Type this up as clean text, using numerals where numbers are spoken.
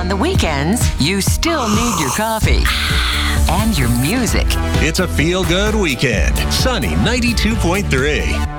on the weekends, you still need your coffee and your music. It's a feel-good weekend. Sunny 92.3.